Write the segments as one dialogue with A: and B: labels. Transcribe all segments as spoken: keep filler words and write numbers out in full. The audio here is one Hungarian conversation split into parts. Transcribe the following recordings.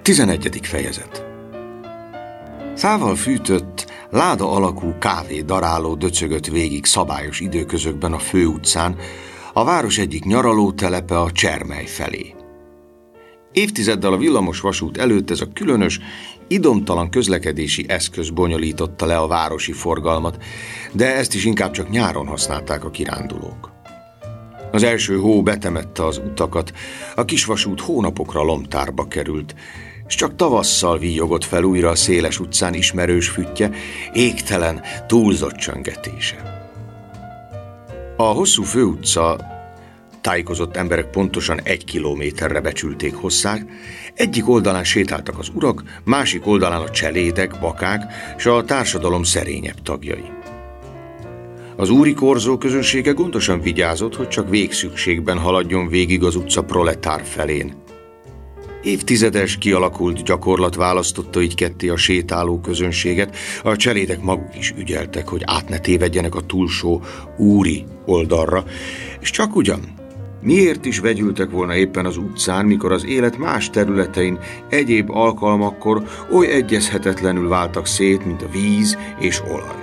A: Tizenegyedik fejezet. Szával fűtött, láda alakú kávé daráló döcögött végig szabályos időközökben a főutcán, a város egyik nyaralótelepe a Csermely felé. Évtizeddel a villamos vasút előtt ez a különös, idomtalan közlekedési eszköz bonyolította le a városi forgalmat, de ezt is inkább csak nyáron használták a kirándulók. Az első hó betemette az utakat, a kisvasút hónapokra lomtárba került, és csak tavasszal víjogott fel újra a széles utcán ismerős füttye, égtelen, túlzott csöngetése. A hosszú főutca, tájékozott emberek pontosan egy kilométerre becsülték hosszát, egyik oldalán sétáltak az urak, másik oldalán a cselédek, bakák és a társadalom szerényebb tagjai. Az úri korzó közönsége gondosan vigyázott, hogy csak végszükségben haladjon végig az utca proletár felén. Évtizedes kialakult gyakorlat választotta így ketté a sétáló közönséget, a cselédek maguk is ügyeltek, hogy át ne tévedjenek a túlsó úri oldalra, és csak ugyan, miért is vegyültek volna éppen az utcán, mikor az élet más területein egyéb alkalmakkor oly egyezhetetlenül váltak szét, mint a víz és olaj.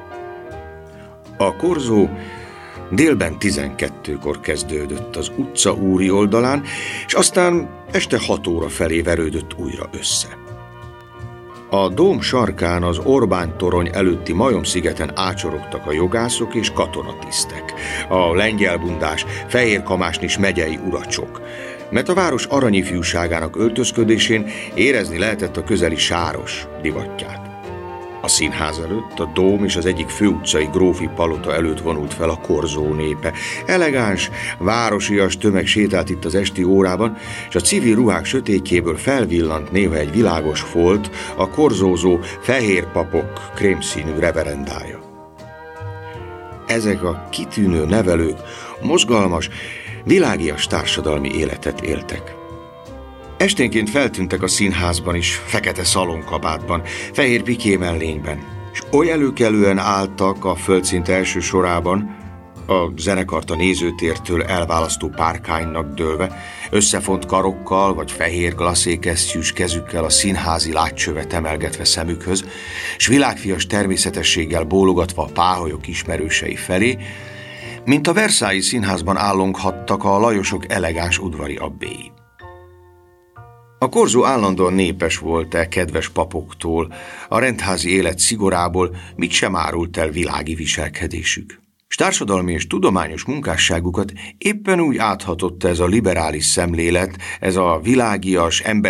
A: A korzó délben tizenkettőkor kezdődött az utca úri oldalán, és aztán este hat óra felé verődött újra össze. A dóm sarkán az Orbán torony előtti Majom-szigeten ácsorogtak a jogászok és katonatisztek, a lengyelbundás, fehérkamásnis megyei uracsok, mert a város aranyifjúságának öltözködésén érezni lehetett a közeli sáros divatját. A színház előtt, a dóm és az egyik főutcai grófi palota előtt vonult fel a korzó népe. Elegáns, városias tömeg sétált itt az esti órában, és a civil ruhák sötétjéből felvillant néha egy világos folt, a korzózó fehér papok krémszínű reverendája. Ezek a kitűnő nevelők mozgalmas, világias társadalmi életet éltek. Esténként feltűntek a színházban is, fekete szalonkabátban, fehér piké mellényben, és oly előkelően álltak a földszint első sorában, a zenekart a nézőtértől elválasztó párkánynak dőlve, összefont karokkal vagy fehér glaszékesztyűs kezükkel a színházi látcsövet emelgetve szemükhöz, s világfias természetességgel bólogatva a páholyok ismerősei felé, mint a Versailles színházban állonghattak a Lajosok elegáns udvari abbéi. A korzó állandóan népes volt e kedves papoktól, a rendházi élet szigorából mit sem árult el világi viselkedésük. S társadalmi és tudományos munkásságukat éppen úgy áthatotta ez a liberális szemlélet, ez a világias, ember